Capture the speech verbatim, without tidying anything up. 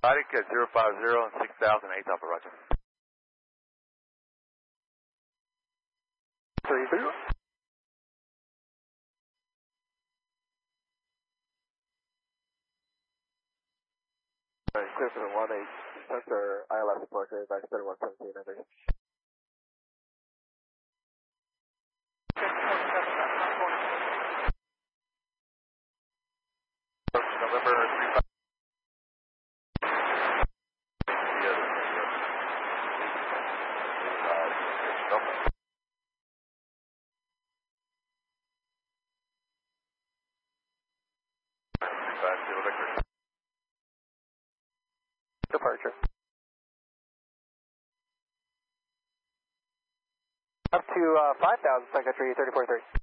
Body at zero five zero and six thousand eight Alpha, roger. three zero. Alright, clear for the one eight, sensor I L S departure, advice thirty-one seventeen, enter. November three five. Departure. Up to uh, five thousand, psychiatry thirty-four thirty.